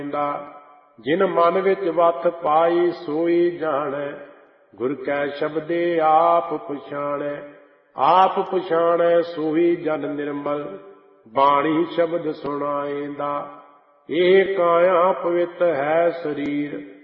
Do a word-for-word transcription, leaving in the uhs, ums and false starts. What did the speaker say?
ਜਿਨ ਮਨ ਵਿੱਚ ਵਤ ਪਾਈ ਸੋਈ ਜਾਣੈ, ਗੁਰ ਕੈ ਸ਼ਬਦੇ ਆਪ ਪਛਾਣੈ। ਆਪ ਪਛਾਣੈ ਸੋਈ ਜਨ ਨਿਰਮਲ, ਬਾਣੀ ਸ਼ਬਦ ਸੁਣਾਏਂਦਾ। ਇਹ ਕਾਇਆ ਪਵਿੱਤ ਹੈ ਸਰੀਰ,